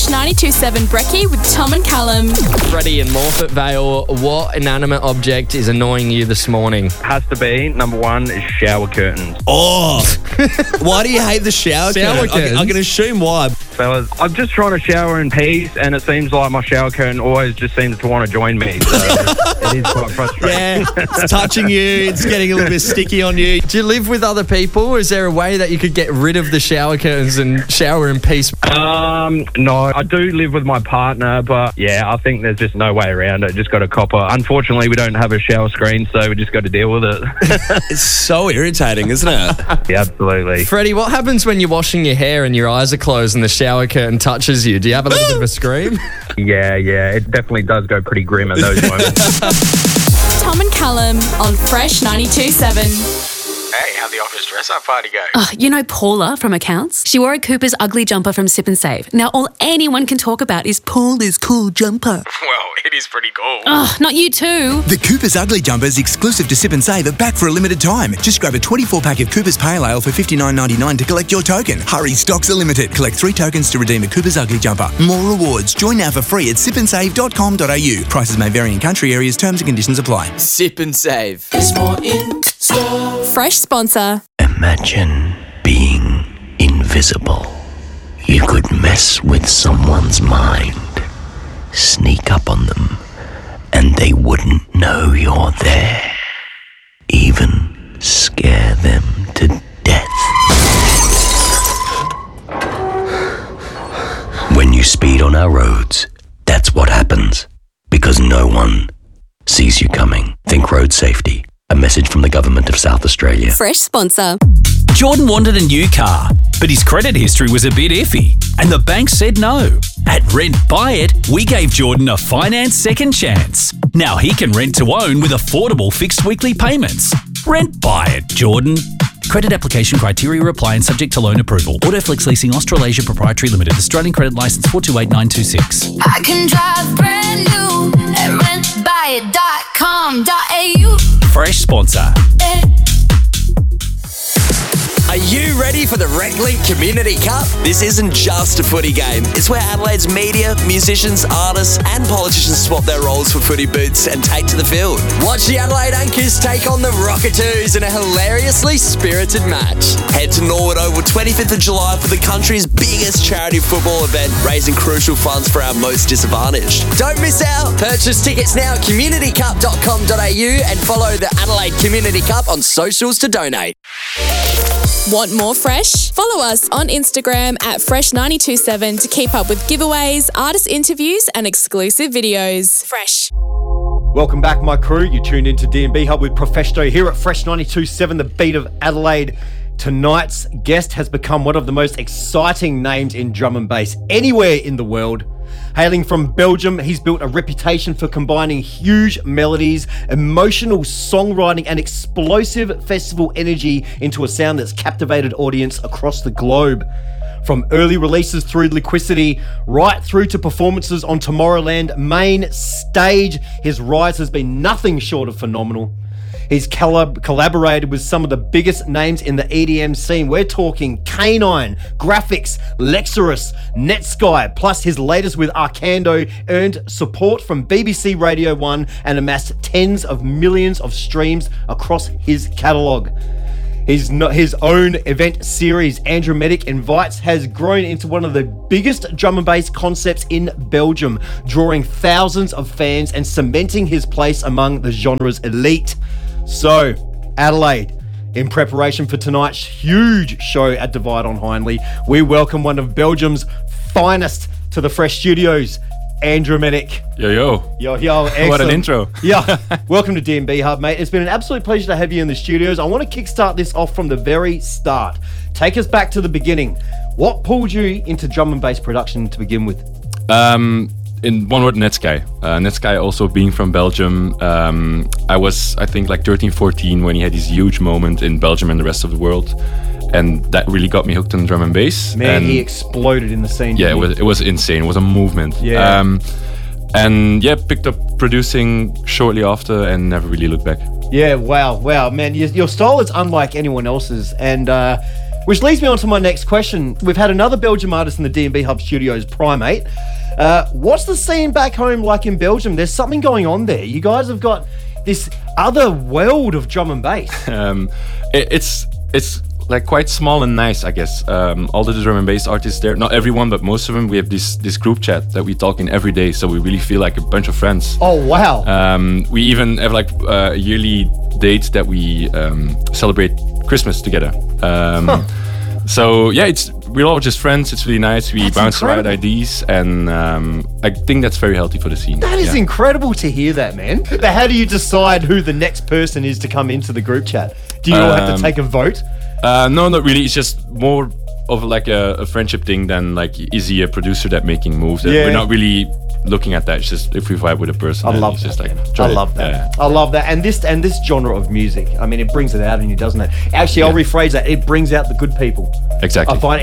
Fresh 92.7 Brekkie with Tom and Callum. Freddie in Morfett Vale, what inanimate object is annoying you this morning? Has to be, number one, is shower curtains. Oh, why do you hate the shower curtain? I can assume why. Fellas, I'm just trying to shower in peace, and it seems like my shower curtain always just seems to want to join me. So it is quite frustrating. Yeah, it's touching you. It's getting a little bit sticky on you. Do you live with other people? Is there a way that you could get rid of the shower curtains and shower in peace? No, I do live with my partner, but yeah, I think there's just no way around it. Just got to cop it. Unfortunately, we don't have a shower screen, so we just got to deal with it. It's so irritating, isn't it? Yeah, absolutely. Freddie, what happens when you're washing your hair and your eyes are closed and the shower curtain touches you? Do you have a little bit of a scream? Yeah, it definitely does go pretty grim at those moments. Tom and Callum on Fresh 92.7. Hey, how'd the office dress-up party go? You know Paula from accounts? She wore a Cooper's ugly jumper from Sip and Save. Now all anyone can talk about is Paula's cool jumper. Well, it is pretty cool. Not you too. The Cooper's Ugly Jumpers exclusive to Sip and Save are back for a limited time. Just grab a 24-pack of Cooper's Pale Ale for $59.99 to collect your token. Hurry, stocks are limited. Collect 3 tokens to redeem a Cooper's Ugly Jumper. More rewards. Join now for free at sipandsave.com.au. Prices may vary in country areas. Terms and conditions apply. Sip and Save. There's more in store. Fresh sponsor. Imagine being invisible. You could mess with someone's mind, sneak up on them, and they wouldn't know you're there. Even scare them to death. When you speed on our roads, that's what happens. Because no one sees you coming. Think road safety. A message from the Government of South Australia. Fresh sponsor. Jordan wanted a new car, but his credit history was a bit iffy, and the bank said no. At Rent Buy It, we gave Jordan a finance second chance. Now he can rent to own with affordable fixed weekly payments. Rent Buy It, Jordan. Credit application criteria apply and subject to loan approval. Autoflex Leasing Australasia Proprietary Limited. Australian credit licence 428926. I can drive brand new at rentbuy.com.au. Fresh sponsor. Are you ready for the RecLink Community Cup? This isn't just a footy game. It's where Adelaide's media, musicians, artists and politicians swap their roles for footy boots and take to the field. Watch the Adelaide Anchors take on the Rocketoos in a hilariously spirited match. Head to Norwood Oval 25th of July for the country's biggest charity football event, raising crucial funds for our most disadvantaged. Don't miss out. Purchase tickets now at communitycup.com.au and follow the Adelaide Community Cup on socials to donate. Want more Fresh? Follow us on Instagram at Fresh927 to keep up with giveaways, artist interviews and exclusive videos. Fresh. Welcome back, my crew. You tuned into D&B Hub with Profesto here at Fresh 92.7, the beat of Adelaide. Tonight's guest has become one of the most exciting names in drum and bass anywhere in the world. Hailing from Belgium, he's built a reputation for combining huge melodies, emotional songwriting, and explosive festival energy into a sound that's captivated audience across the globe. From early releases through Liquidity, right through to performances on Tomorrowland main stage, his rise has been nothing short of phenomenal. He's collaborated with some of the biggest names in the EDM scene. We're talking K9, Graphics, Lexurus, Netsky, plus his latest with Arcando earned support from BBC Radio 1 and amassed tens of millions of streams across his catalogue. His own event series, Andrometic Invites, has grown into one of the biggest drum and bass concepts in Belgium, drawing thousands of fans and cementing his place among the genre's elite. So, Adelaide, in preparation for tonight's huge show at Divide on Hindley, we welcome one of Belgium's finest to the Fresh Studios, Andrometic. Yo, excellent. What an intro. Yeah, welcome to D&B Hub, mate. It's been an absolute pleasure to have you in the studios. I want to kickstart this off from the very start. Take us back to the beginning. What pulled you into drum and bass production to begin with? In one word, Netsky. Netsky also being from Belgium. I was, I think, like 13, 14 when he had this huge moment in Belgium and the rest of the world. And that really got me hooked on drum and bass. Man, he exploded in the scene. Yeah, it was insane. It was a movement. Yeah. Picked up producing shortly after and never really looked back. Yeah, wow, man. Your style is unlike anyone else's. And Which leads me on to my next question. We've had another Belgium artist in the D&B Hub studios, Primate. What's the scene back home like in Belgium? There's something going on there. You guys have got this other world of drum and bass. It's like quite small and nice, I guess. All the drum and bass artists there, not everyone, but most of them, we have this group chat that we talk in every day, so we really feel like a bunch of friends. Oh, wow. We even have like a yearly date that we celebrate Christmas together. So yeah, we're all just friends. It's really nice. We bounce around ideas, and I think that's very healthy for the scene. That is incredible to hear that, man. But how do you decide who the next person is to come into the group chat? Do you all have to take a vote? No, not really. It's just more of like a friendship thing than like, is he a producer that making moves? We're not really looking at that. It's just if we vibe with a person. I love that. I love that. Yeah. I love that. And this genre of music, I mean, it brings it out in you, doesn't it? Actually, I'll rephrase that. It brings out the good people. Exactly. I find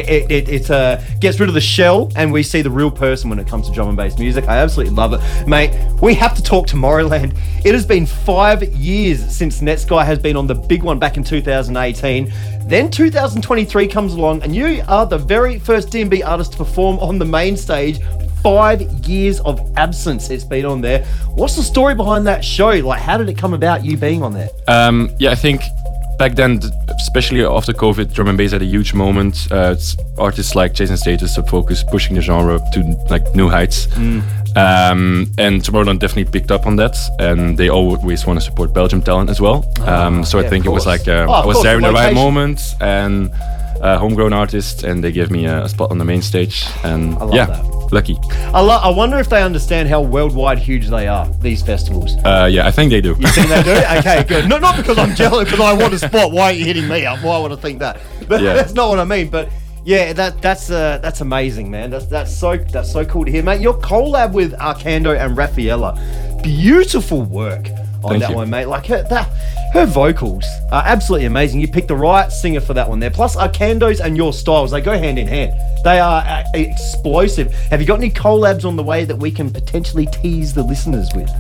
it gets rid of the shell, and we see the real person when it comes to drum and bass music. I absolutely love it, mate. We have to talk Tomorrowland. It has been 5 years since Netsky has been on the big one back in 2018. Then 2023 comes along, and you are the very first D&B artist to perform on the main stage. 5 years of absence it's been on there. What's the story behind that show? Like, how did it come about, you being on there? I think back then, especially after COVID, drum and bass had a huge moment. Artists like Jason Status have focused pushing the genre to like new heights. And Tomorrowland definitely picked up on that, and they always want to support Belgium talent as well. So I think it was like I was there in the right moment, and homegrown artist, and they gave me a spot on the main stage, and that. Lucky. I wonder if they understand how worldwide huge they are, these festivals. I think they do. You think they do? Okay, good. Not because I'm jealous, because I want a spot. Why are you hitting me up? Why would I think that? But that's not what I mean. But yeah, that's amazing, man. That's so cool to hear, mate. Your collab with Arcando and Rafaela, beautiful work on that one, mate. Like her vocals are absolutely amazing. You picked the right singer for that one there. Plus Arcando's and your styles, they go hand in hand. They are explosive. Have you got any collabs on the way that we can potentially tease the listeners with?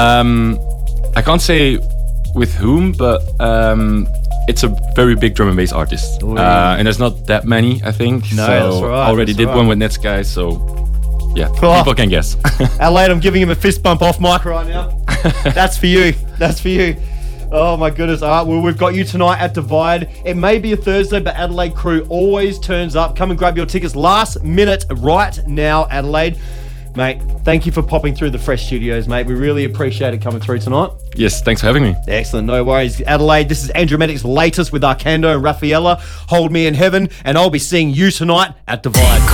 I can't say with whom, but it's a very big drum and bass artist. And there's not that many, I think. No, so that's right. Already did one with Netsky, so yeah, people can guess. Adelaide, I'm giving him a fist bump off mic right now. That's for you. That's for you. Oh my goodness. All right, well, we've got you tonight at Divide. It may be a Thursday, but Adelaide crew always turns up. Come and grab your tickets last minute right now, Adelaide. Mate, thank you for popping through the Fresh Studios, mate. We really appreciate it coming through tonight. Yes, thanks for having me. Excellent, no worries. Adelaide, this is Andromatic's latest with Arcando and Rafaela. Hold Me in Heaven, and I'll be seeing you tonight at Divide.